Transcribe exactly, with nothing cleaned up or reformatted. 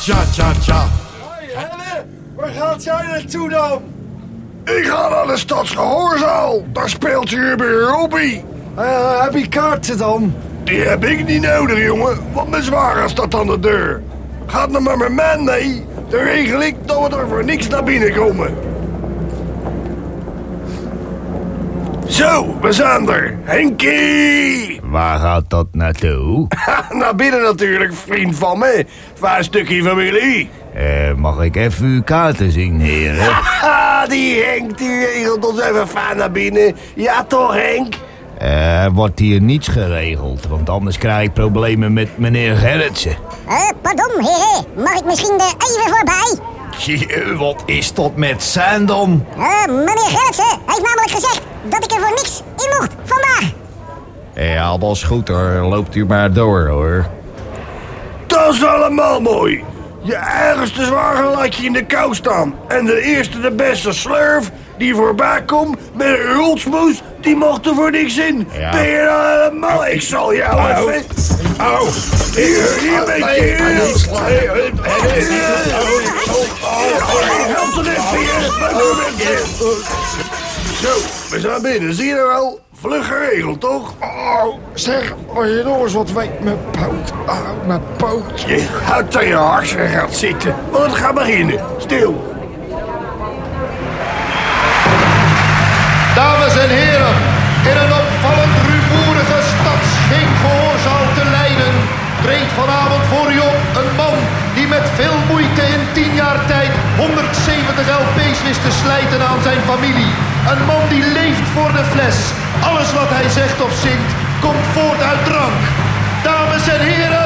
tja, tja, tja. Hé, Helle, waar gaat jij naartoe dan? Ik ga naar de stadsgehoorzaal. Daar speelt Hubert Robbie. Uh, heb je kaarten dan? Die heb ik niet nodig, jongen. Want mijn zwager staat aan de deur. Gaat nou maar met mij mee. Dan regel ik dat we er voor niks naar binnen komen. Zo, we zijn er. Henkie! Waar gaat dat naartoe? Naar binnen natuurlijk, vriend van me. Van een stukje familie. Uh, mag ik even uw kaarten zien, heren? Haha, die Henk, die regelt ons even fijn naar binnen. Ja toch, Henk? Er uh, wordt hier niets geregeld, want anders krijg ik problemen met meneer Gerritsen. Uh, pardon, heren. Mag ik misschien uh, even voorbij? Je, wat is dat met zijn dan? Uh, meneer Gerritsen heeft namelijk gezegd dat ik er voor niks in mocht vandaag. Ja, dat is goed hoor. Loopt u maar door hoor. Dat is allemaal mooi. Je ergste zwager laat je in de kou staan. En de eerste de beste slurf die voorbij komt met een hulsmoes, die mocht er voor niks in. Ja. Ben je nou helemaal? Ik zal jou Au. even... Au. Hier, hier ben je. Zo, we zijn binnen. Zie je er wel? Vlug geregeld, toch? Oh, zeg, als je nog eens wat weet, mijn poot. Oh, mijn poot. Je houdt aan je hars en gaat zitten. Want het gaat beginnen. Stil. Dames en heren, in een opvallend rumoerige stadsgehoorzaal te Leiden treedt vanavond voor u op een man die met veel moeite in tien jaar tijd honderdzeventig L P's wist te slijten aan zijn familie. Een man die leeft voor de fles. Alles wat hij zegt of zingt komt voort uit drank. Dames en heren,